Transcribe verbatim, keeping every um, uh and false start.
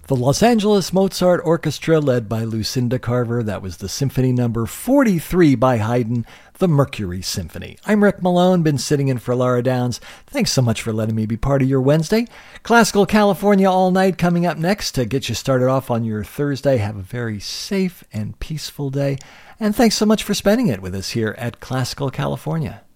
The Los Angeles Mozart Orchestra, led by Lucinda Carver. That was the Symphony Number forty-three by Haydn, the Mercury Symphony. I'm Rick Malone, been sitting in for Laura Downs. Thanks so much for letting me be part of your Wednesday. Classical California all night coming up next to get you started off on your Thursday. Have a very safe and peaceful day. And thanks so much for spending it with us here at Classical California.